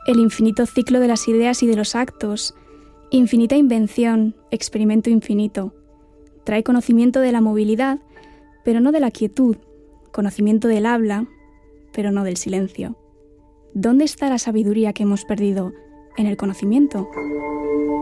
el infinito ciclo de las ideas y de los actos, infinita invención, experimento infinito. Trae conocimiento de la movilidad, pero no de la quietud, conocimiento del habla, pero no del silencio. ¿Dónde está la sabiduría que hemos perdido en el conocimiento?